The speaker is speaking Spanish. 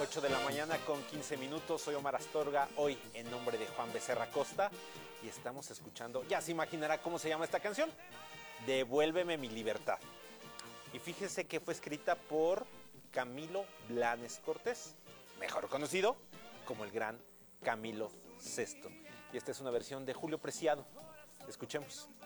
8 de la mañana con 15 minutos. Soy Omar Astorga, hoy en nombre de Juan Becerra Costa. Y estamos escuchando, ya se imaginará cómo se llama esta canción, Devuélveme mi libertad. Y fíjese que fue escrita por Camilo Blanes Cortés, mejor conocido como el gran Camilo VI. Y esta es una versión de Julio Preciado. Escuchemos.